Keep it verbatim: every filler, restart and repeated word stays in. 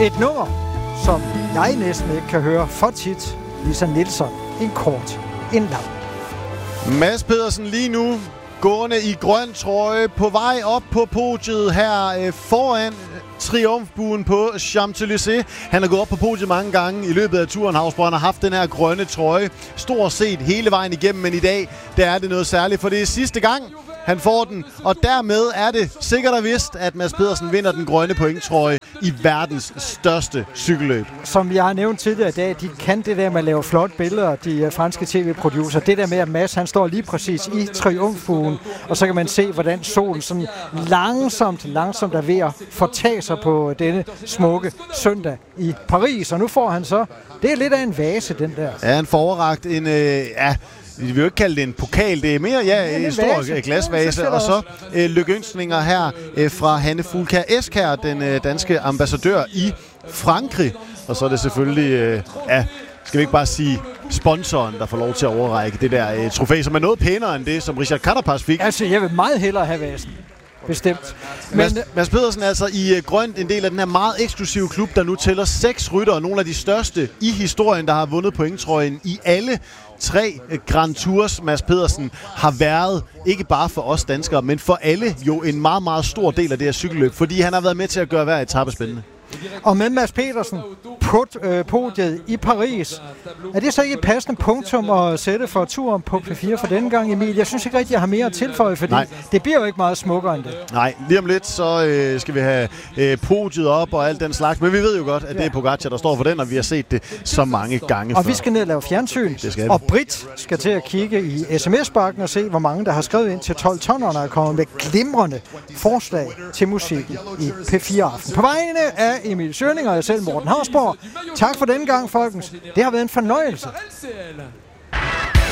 Et nummer, som jeg næsten ikke kan høre for tit. Lisa Nielsen, en kort, en lang. Mads Pedersen lige nu gående i grøn trøje på vej op på podiet her øh, foran triumfbuen på Champs-Élysées. Han har gået op på podiet mange gange i løbet af turen, Hausborg. Han har haft den her grønne trøje stort set hele vejen igennem, men i dag der er det noget særligt, for det er sidste gang, han får den, og dermed er det sikkert og vist, at Mads Pedersen vinder den grønne pointtrøje i verdens største cykelløb. Som jeg har nævnt tidligere i dag, de kan det der med at lave flotte billeder, de franske tv-producer. Det der med, at Mads han står lige præcis i triumfbuen, og så kan man se, hvordan solen sådan langsomt, langsomt er ved at fortage sig på denne smukke søndag i Paris. Og nu får han så, det er lidt af en vase, den der. Ja, han får overrakt en, øh, ja, vi vil jo ikke kalde det en pokal, det er mere ja, en stor vase. Glasvase, ja, og så øh, lykønskninger her øh, fra Hanne Fuglkær Eskær, den øh, danske ambassadør i Frankrig. Og så er det selvfølgelig, øh, ja, skal vi ikke bare sige sponsoren, der får lov til at overrække det der øh, trofæ, som er noget pænere end det, som Richard Carapaz fik. Altså, jeg vil meget hellere have vasen. Bestemt. Men Mads, Mads Pedersen er altså i uh, grønt en del af den her meget eksklusive klub, der nu tæller seks ryttere, nogle af de største i historien, der har vundet pointtrøjen i alle tre uh, Grand Tours. Mads Pedersen har været, ikke bare for os danskere, men for alle jo en meget, meget stor del af det her cykelløb, fordi han har været med til at gøre hver etape spændende. Og med Mads Pedersen på øh, podiet i Paris, er det så ikke et passende punktum at sætte for turen på P fire for denne gang, Emil? Jeg synes ikke rigtig, jeg har mere at tilføje, fordi Nej. det bliver jo ikke meget smukkere end det. Nej, lige om lidt, så øh, skal vi have øh, podiet op og alt den slags, men vi ved jo godt, at ja. det er Pogacar, der står for den, og vi har set det så mange gange Og før. vi skal ned og lave fjernsyn, og Britt skal til at kigge i sms-bakken og se, hvor mange der har skrevet ind til tolv tonnerne og kommet med glimrende forslag til musikken i P fire Aften. På vegne af Emil Schøning og jeg selv, Morten Hausborg. Tak for denne gang, folkens. Det har været en fornøjelse.